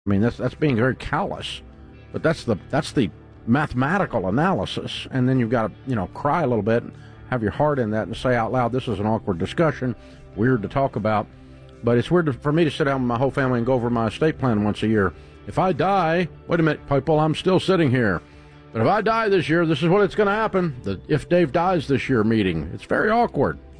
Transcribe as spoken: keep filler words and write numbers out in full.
I mean, that's that's being very callous, but that's the that's the mathematical analysis. And then you've got to, you know, cry a little bit, and have your heart in that, and say out loud, this is an awkward discussion, weird to talk about. But it's weird to, for me to sit down with my whole family and go over my estate plan once a year. If I die, wait a minute, people, I'm still sitting here. But if I die this year, this is what it's going to happen. The If Dave Dies This Year meeting. It's very awkward.